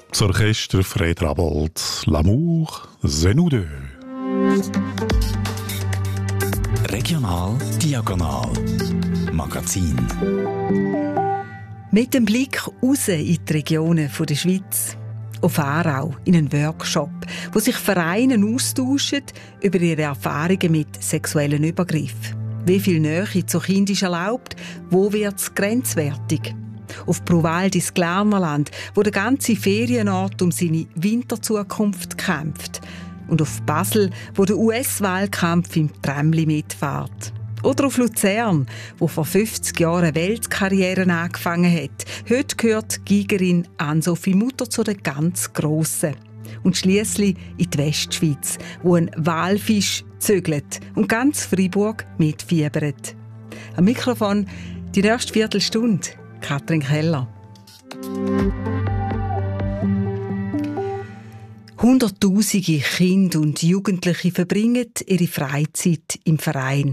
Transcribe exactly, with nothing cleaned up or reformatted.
Das Orchester Fred Rabold, L'amour, c'est nous deux. Regional Diagonal Magazin. Mit dem Blick raus in die Regionen der Schweiz. Auf Aarau in einen Workshop, wo sich Vereine austauschen über ihre Erfahrungen mit sexuellen Übergriffen. Wie viel Nähe zu Kind ist erlaubt? Wo wird es grenzwertig? Auf Bruwald ins Glarnerland, wo der ganze Ferienort um seine Winterzukunft kämpft. Und auf Basel, wo der U S-Wahlkampf im Tramli mitfährt. Oder auf Luzern, wo vor fünfzig Jahren eine Weltkarriere angefangen hat. Heute gehört die Gigerin Ann-Sophie Mutter zu den ganz Grossen. Und schliesslich in die Westschweiz, wo ein Walfisch zögelt und ganz Freiburg mitfiebert. Am Mikrofon die nächste Viertelstunde, Katrin Keller. Hunderttausende Kinder und Jugendliche verbringen ihre Freizeit im Verein.